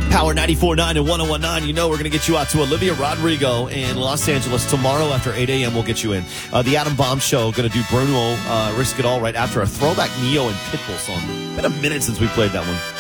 Power 94.9 and 101.9. You know we're going to get you out to Olivia Rodrigo in Los Angeles tomorrow after 8 a.m. We'll get you in. The Adam Bomb Show going to do Bruno Risk It All right after a throwback Neo and Pitbull song. Been a minute since we played that one.